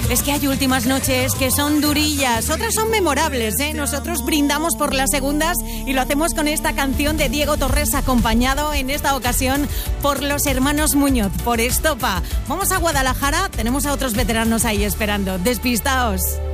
Es que hay últimas noches que son durillas, otras son memorables, ¿eh? Nosotros brindamos por las segundas y lo hacemos con esta canción de Diego Torres, acompañado en esta ocasión por los hermanos Muñoz, por Estopa. Vamos a Guadalajara, tenemos a otros veteranos ahí esperando. Despistaos.